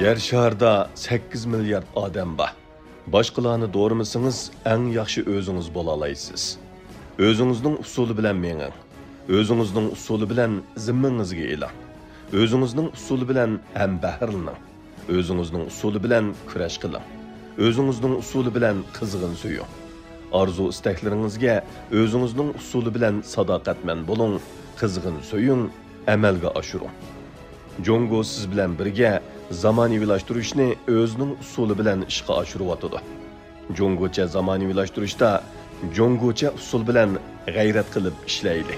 Yer şarda 8 milyard odam bor. Boshqalarni do'rimisingiz, eng yaxshi o'zingiz bo'la olasiz. O'zingizning usuli bilan menging. O'zingizning usuli bilan zimmangizga eling. O'zingizning usuli bilan ham bahrlaning. O'zingizning usuli bilan kurash qiling. O'zingizning usuli bilan qizg'in suying. Arzu istaklaringizga o'zingizning usuli bilan sadoqatman bo'ling, qizg'in suying, amalga oshiring. Jongo siz bilan birga zamonaviylashtirishni o'zining usuli bilan ishga oshiryotdi. Jongocha zamonaviylashtirishda jongocha usul bilan g'ayrat qilib ishlaydi.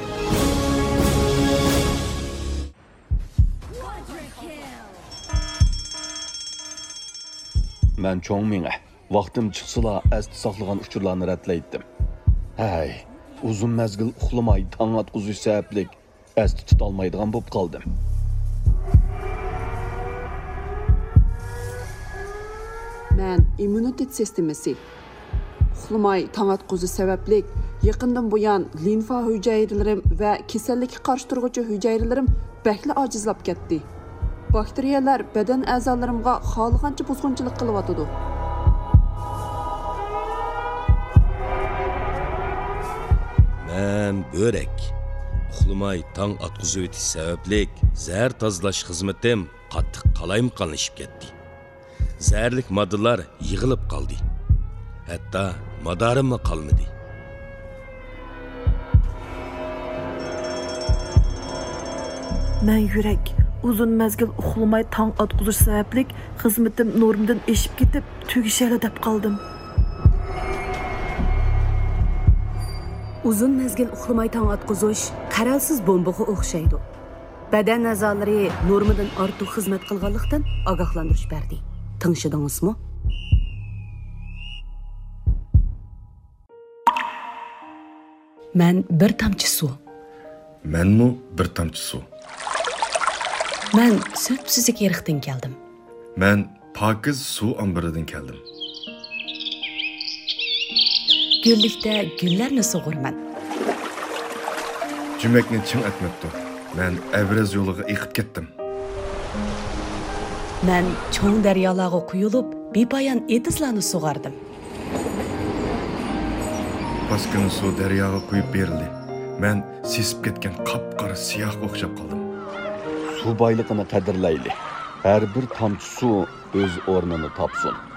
Men cho'ng menga vaqtim chiqsala asti saqlagan uchurlarni ratlaydim. Hay, uzun mezgil uxlamay tong atquzish sabablik asti tutolmaydigan bo'lib qoldim. Men immunitet sistemasi uxlamay tong atquzish sabablik yaqindan buyon limfa hujayralarim va kasallikka qarshi turuvchi hujayralarim bakli ojizlab ketdi. Bakteriyalar badan a'zolarimga xohlagancha buzg'unchilik qilyotdi. Men börek. Uxlamay tong atquzish o'tish sabablik zahar tozalash xizmatim qattiq qalayimqonlashib ketdi. Zərlik moddalar yığılıb qaldı. Hətta madarimmi qalmadı. Mən yürək uzun məzgil uxlamay tong atquzish sabablik xizmatim normdan eşib ketib tugishali deb qaldım. Uzun mezgil uxlamay tong atquzish qaralsiz bombaga o'xshaydi. Badan a'zolari normadan ortiq xizmat qilganlikdan ogohlantirish berdi. Tanışdыңызmı? Men bir tamchi suv. Menmi bir tamchi suv. Men söpsüzük yeriqdan keldim. Men pokiz suv ombiridan keldim. Güllikdə güllərni sug'urman. Jumakni ching atmabdi. Men Evraz yo'liga eqib ketdim. Men cho'ng daryolarga quyilib, bepoyon etizlarni sug'ardim. Paskini suv daryoga quyib berildi. Men sesib ketgan qop-qora siyohga o'xshab qoldim. Suv boyligini qadrlayli. Har bir tomchi suv o'z o'rnini topsin.